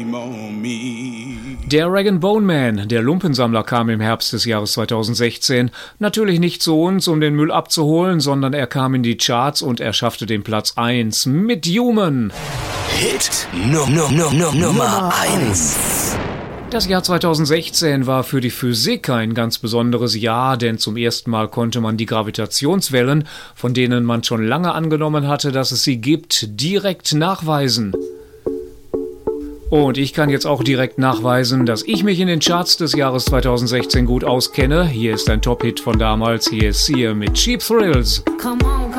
Der Rag & Bone Man, der Lumpensammler, kam im Herbst des Jahres 2016. Natürlich nicht zu uns, um den Müll abzuholen, sondern er kam in die Charts und er schaffte den Platz 1 mit Human. Hit Nummer 1. Das Jahr 2016 war für die Physik ein ganz besonderes Jahr, denn zum ersten Mal konnte man die Gravitationswellen, von denen man schon lange angenommen hatte, dass es sie gibt, direkt nachweisen. Und ich kann jetzt auch direkt nachweisen, dass ich mich in den Charts des Jahres 2016 gut auskenne. Hier ist ein Top-Hit von damals. Hier ist Sia mit Cheap Thrills. Come on.